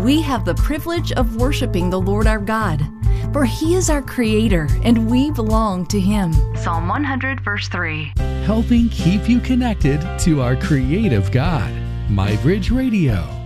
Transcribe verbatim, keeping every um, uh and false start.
we have the privilege of worshiping the Lord our God. For He is our Creator, and we belong to Him. Psalm one hundred, verse three. Helping keep you connected to our creative God. MyBridge Radio.